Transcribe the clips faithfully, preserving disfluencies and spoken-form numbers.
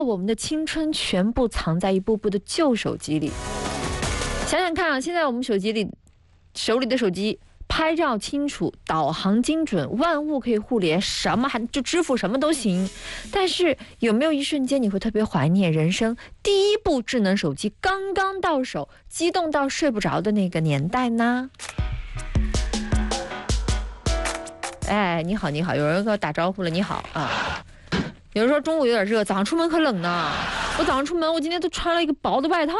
我们的青春全部藏在一部部的旧手机里。想想看啊，现在我们手机里手里的手机拍照清楚，导航精准，万物可以互联，什么还就支付什么都行。但是有没有一瞬间你会特别怀念人生第一部智能手机刚刚到手，激动到睡不着的那个年代呢？哎，你好，你好，有人给我打招呼了，你好啊。有人说中午有点热，早上出门可冷呢。我早上出门，我今天都穿了一个薄的外套。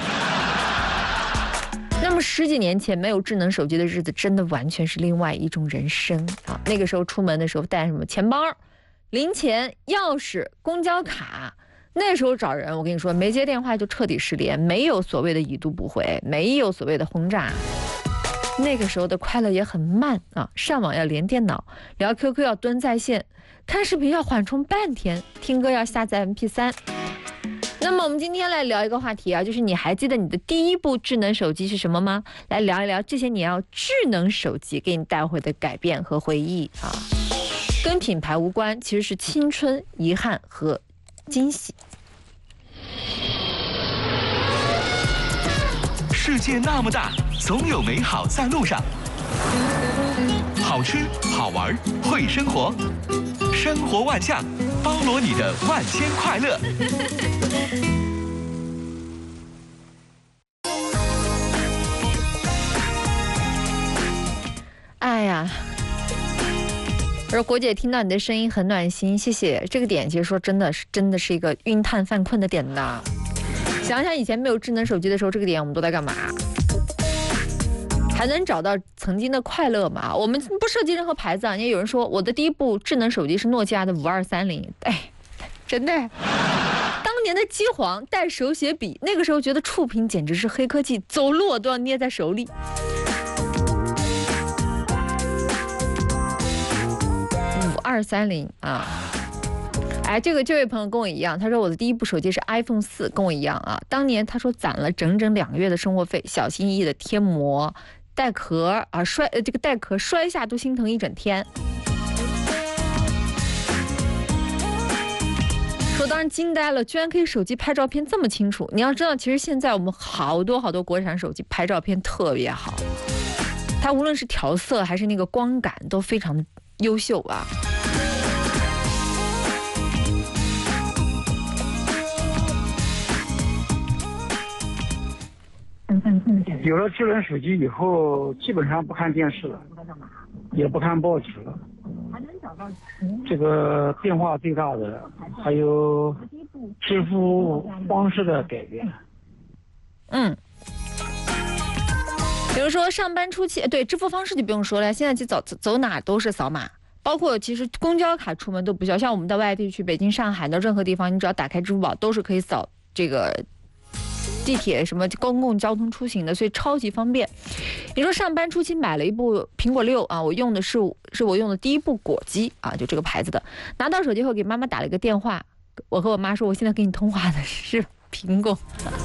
那么十几年前没有智能手机的日子，真的完全是另外一种人生啊！那个时候出门的时候带什么钱包、零钱、钥匙、公交卡。那时候找人，我跟你说，没接电话就彻底失联，没有所谓的已读不回，没有所谓的轰炸。那个时候的快乐也很慢啊，上网要连电脑，聊 Q Q 要蹲在线，看视频要缓冲半天，听歌要下载 M P 三。那么我们今天来聊一个话题啊，就是你还记得你的第一部智能手机是什么吗？来聊一聊这些年啊智能手机给你带回的改变和回忆啊，跟品牌无关，其实是青春、遗憾和惊喜。 世界那么大，总有美好在路上。好吃、好玩、会生活，生活万象，包罗你的万千快乐。 哎呀，我说国姐听到你的声音很暖心，谢谢。这个点其实说真的是真的是一个晕碳犯困的点呐。想想以前没有智能手机的时候，这个点我们都在干嘛？还能找到曾经的快乐吗？我们不涉及任何牌子啊。也有人说我的第一部智能手机是诺基亚的五二三零，哎，真的，当年的机皇带手写笔，那个时候觉得触屏简直是黑科技，走路我都要捏在手里。五二三零啊。哎，这个这位朋友跟我一样，他说我的第一部手机是 iPhone 四，跟我一样啊。当年他说攒了整整两个月的生活费，小心翼翼的贴膜、带壳啊，摔呃这个带壳摔下都心疼一整天。说当然惊呆了，居然可以手机拍照片这么清楚。你要知道，其实现在我们好多好多国产手机拍照片特别好，它无论是调色还是那个光感都非常的优秀啊。 有了智能手机以后，基本上不看电视了，也不看报纸了。这个变化最大的还有支付方式的改变。 嗯，比如说上班初期，对支付方式就不用说了，现在就走走哪都是扫码，包括其实公交卡出门都不需要。像我们到外地去北京、上海到任何地方，你只要打开支付宝，都是可以扫这个地铁什么公共交通出行的，所以超级方便。你说上班初期买了一部苹果六啊，我用的是是我用的第一部果机啊，就这个牌子的。拿到手机后给妈妈打了一个电话，我和我妈说我现在跟你通话的是苹果。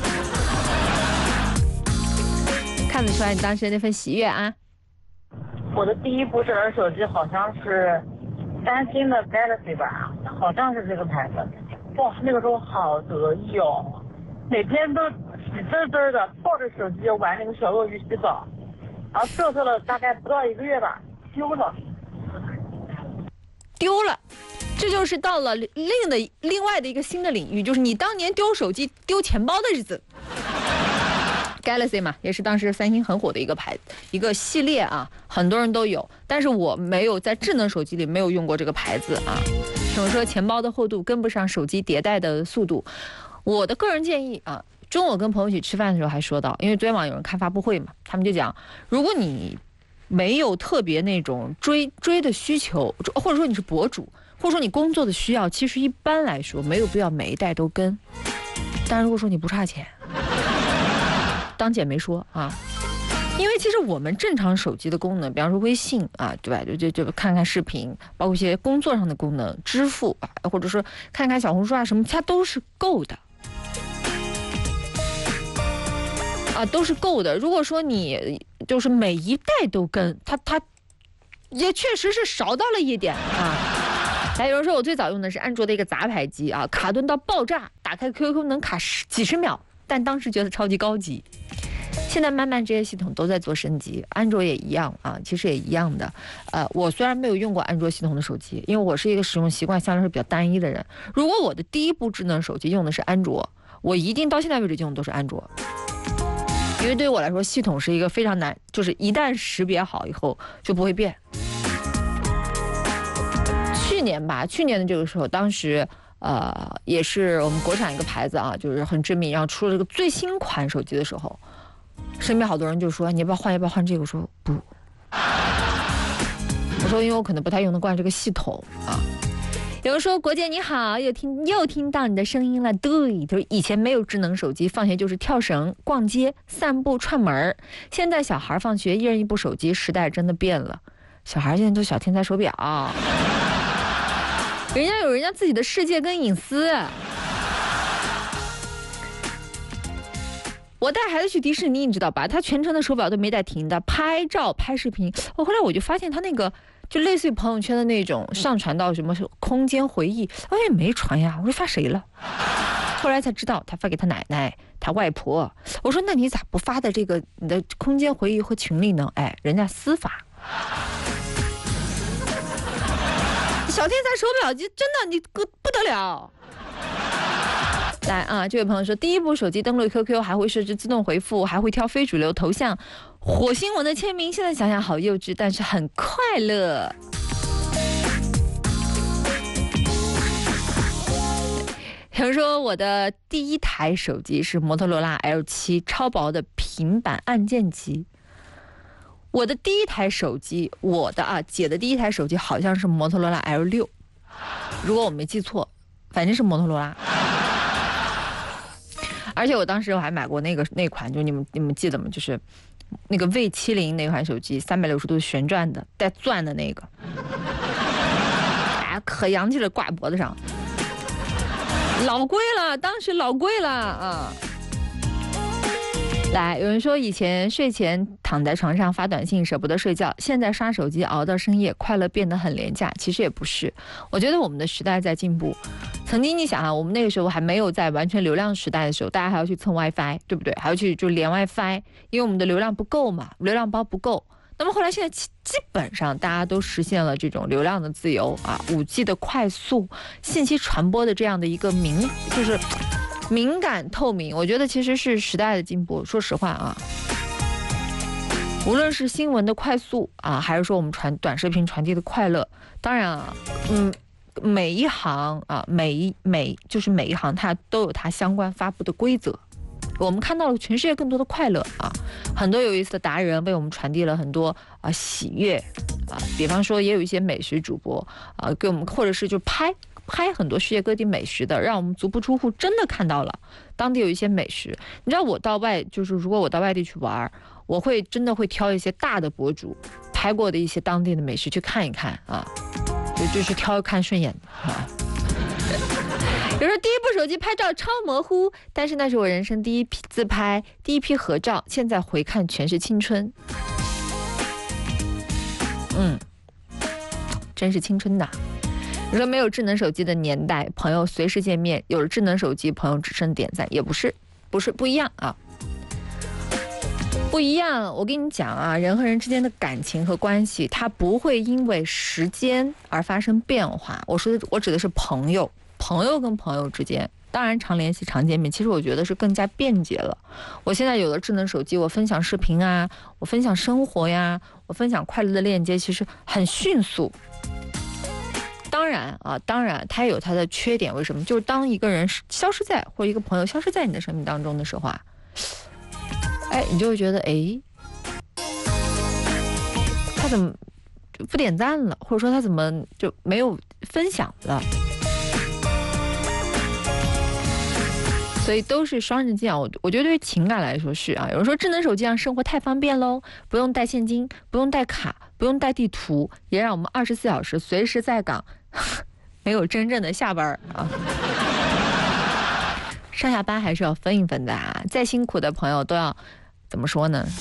看得出来你当时的那份喜悦啊。 我的第一部智能手机好像是三星的 Galaxy 吧，好像是这个牌子。哇，那个时候好得意哦。每天都喜滋滋的抱着手机玩那个小鳄鱼洗澡，然后嘚瑟了大概不到一个月吧，丢了， 丢了，这就是到了另的另外的一个新的领域，就是你当年丢手机、丢钱包的日子。Galaxy 嘛，也是当时三星很火的一个牌子，一个系列啊，很多人都有，但是我没有在智能手机里没有用过这个牌子啊。怎么说，钱包的厚度跟不上手机迭代的速度。我的个人建议啊，中午跟朋友一起吃饭的时候还说到，因为昨天晚上有人开发布会嘛，他们就讲，如果你没有特别那种追追的需求，或者说你是博主，或者说你工作的需要，其实一般来说没有必要每一代都跟。但如果说你不差钱，当姐没说啊，因为其实我们正常手机的功能，比方说微信啊，对吧？就就就看看视频，包括一些工作上的功能，支付啊，或者说看看小红书啊什么，它都是够的。啊，都是够的。如果说你就是每一代都跟它，它也确实是少到了一点啊。 还有人说我最早用的是安卓的一个杂牌机啊，卡顿到爆炸，打开 Q Q 能卡十几十秒，但当时觉得超级高级。现在慢慢这些系统都在做升级，安卓也一样啊，其实也一样的。呃，我虽然没有用过安卓系统的手机，因为我是一个使用习惯相对来说比较单一的人。如果我的第一部智能手机用的是安卓，我一定到现在为止用的都是安卓，因为对于我来说，系统是一个非常难，就是一旦识别好以后就不会变。去年吧，去年的这个时候，当时。呃，也是我们国产一个牌子啊，就是很知名，然后出了这个最新款手机的时候，身边好多人就说你要不要换，要不要换这个？我说不，我说因为我可能不太用得惯这个系统啊。有人说国姐你好，又听又听到你的声音了。对，就是以前没有智能手机，放学就是跳绳、逛街、散步、串门，现在小孩放学一人一部手机，时代真的变了。小孩现在都小天才手表。人家有人家自己的世界跟隐私。我带孩子去迪士尼，你知道吧？他全程的手表都没带停的，拍照拍视频。我后来我就发现他那个就类似于朋友圈的那种上传到什么空间回忆，哎没传呀，我说发谁了？后来才知道他发给他奶奶、他外婆。我说那你咋不发在这个你的空间回忆和群里呢？哎，人家私发。小天才手表机真的你不得了。来啊，这位朋友说，第一部手机登录 Q Q 还会设置自动回复，还会挑非主流头像，火星文的签名，现在想想好幼稚，但是很快乐。有人说我的第一台手机是摩托罗拉 L 七 超薄的平板按键机。我的第一台手机，我的啊姐的第一台手机好像是摩托罗拉 L 六， 如果我没记错，反正是摩托罗拉。而且我当时我还买过那个那款，就你们你们记得吗？就是那个 V 七十 那款手机，三百六十度旋转的，带钻的那个，哎，可洋气了，挂脖子上，老贵了，当时老贵了啊。来，有人说以前睡前躺在床上发短信舍不得睡觉，现在刷手机熬到深夜，快乐变得很廉价。其实也不是，我觉得我们的时代在进步。曾经你想啊，我们那个时候还没有在完全流量时代的时候，大家还要去蹭 WiFi， 对不对？还要去就连 WiFi， 因为我们的流量不够嘛，流量包不够。那么后来现在基本上大家都实现了这种流量的自由啊， 五 G 的快速信息传播的这样的一个明就是敏感透明，我觉得其实是时代的进步。说实话啊，无论是新闻的快速啊，还是说我们传短视频传递的快乐，当然啊，嗯，每一行啊，每一每就是每一行它都有它相关发布的规则。我们看到了全世界更多的快乐啊，很多有意思的达人为我们传递了很多啊喜悦啊，比方说也有一些美食主播啊，给我们或者是就拍。拍很多世界各地美食的，让我们足不出户真的看到了当地有一些美食。你知道我到外就是如果我到外地去玩，我会真的会挑一些大的博主拍过的一些当地的美食去看一看啊，就就是挑看顺眼的啊。有人说第一部手机拍照超模糊，但是那是我人生第一批自拍，第一批合照，现在回看全是青春。嗯，真是青春的。你说没有智能手机的年代，朋友随时见面；有了智能手机，朋友只剩点赞，也不是，不是不一样啊，不一样。我跟你讲啊，人和人之间的感情和关系，它不会因为时间而发生变化。我说的，我指的是朋友，朋友跟朋友之间，当然常联系、常见面，其实我觉得是更加便捷了。我现在有了智能手机，我分享视频啊，我分享生活呀，我分享快乐的链接，其实很迅速。当然啊，当然它也有它的缺点。为什么？就是当一个人消失在，或者一个朋友消失在你的生命当中的时候啊，哎，你就会觉得，哎，他怎么就不点赞了，或者说他怎么就没有分享了？所以都是双刃剑。我我觉得对于情感来说是啊。有人说智能手机让生活太方便喽，不用带现金，不用带卡，不用带地图，也让我们二十四小时随时在岗，没有真正的下班啊。上下班还是要分一分的啊，再辛苦的朋友都要怎么说呢？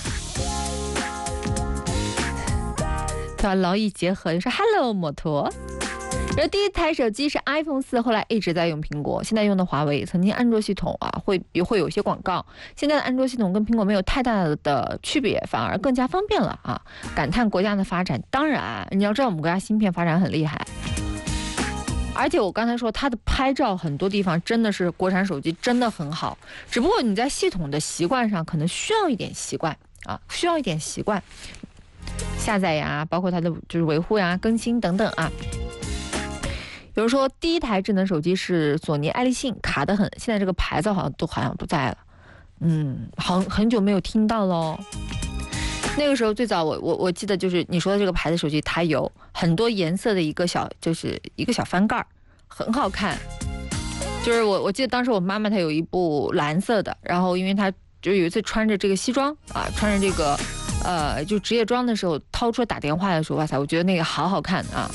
都要劳逸结合。就说 Hello 摩托。 然后第一台手机是 iPhone 四，后来一直在用苹果，现在用的华为。曾经安卓系统啊会会有一些广告，现在的安卓系统跟苹果没有太大的区别，反而更加方便了啊！感叹国家的发展。当然，你要知道我们国家芯片发展很厉害，而且我刚才说它的拍照很多地方真的是国产手机真的很好，只不过你在系统的习惯上可能需要一点习惯啊，需要一点习惯。下载呀，包括它的就是维护呀、更新等等啊。比如说，第一台智能手机是索尼爱立信，卡得很，现在这个牌子好像都好像不在了，嗯，很很久没有听到喽。那个时候最早我我我记得就是你说的这个牌子手机，它有很多颜色的一个小就是一个小翻盖，很好看。就是我我记得当时我妈妈她有一部蓝色的，然后因为她就有一次穿着这个西装啊，穿着这个。呃，就职业装的时候掏出来打电话的时候，哇塞，我觉得那个好好看啊。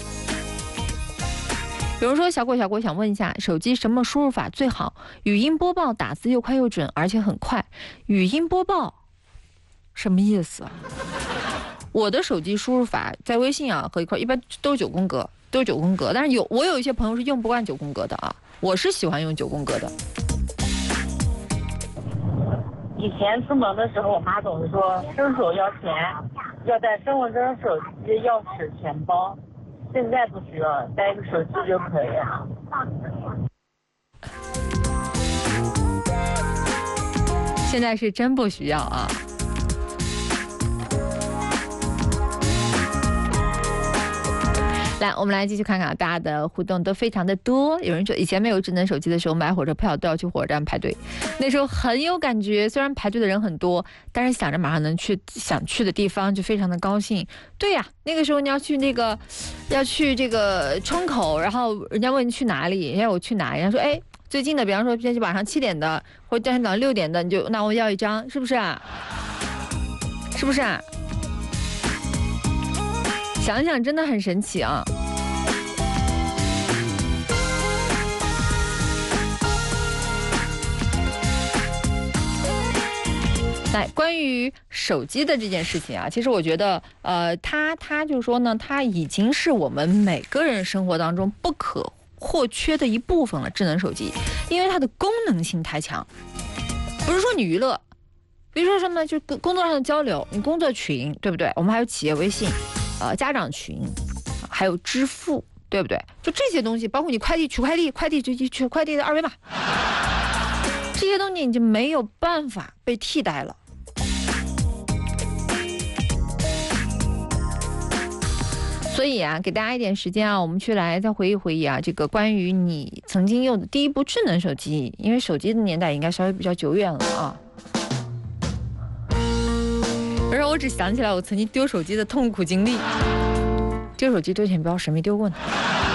比如说，小果小果想问一下，手机什么输入法最好？语音播报打字又快又准，而且很快。语音播报什么意思啊？我的手机输入法在微信啊和一块一般都是九宫格，都是九宫格。但是有我有一些朋友是用不惯九宫格的啊，我是喜欢用九宫格的。 以前出门的时候，我妈总是说伸手要钱，要带身份证、手机、钥匙、钱包。现在不需要，带一个手机就可以了。 现在是真不需要啊。来，我们来继续看看啊，大家的互动都非常的多。有人说，以前没有智能手机的时候，买火车票都要去火车站排队，那时候很有感觉。虽然排队的人很多，但是想着马上能去想去的地方，就非常的高兴。对呀、啊，那个时候你要去那个，要去这个窗口，然后人家问你去哪里，人家我去哪，人家说哎最近的，比方说今天晚上七点的，或者第二天早上六点的，你就那我要一张，是不是啊？是不是啊？想想真的很神奇啊！来，关于手机的这件事情啊，其实我觉得，呃，它它就是说呢，它已经是我们每个人生活当中不可或缺的一部分了。智能手机，因为它的功能性太强，不是说你娱乐，比如说什么呢，就工作上的交流，你工作群，对不对？我们还有企业微信。呃，家长群，还有支付，对不对？就这些东西，包括你快递取快递，快递取取快递的二维码，这些东西已经没有办法被替代了。所以啊，给大家一点时间啊，我们去来再回忆回忆啊，这个关于你曾经用的第一部智能手机，因为手机的年代应该稍微比较久远了啊。然后我只想起来我曾经丢手机的痛苦经历。丢手机丢钱包，谁没丢过呢？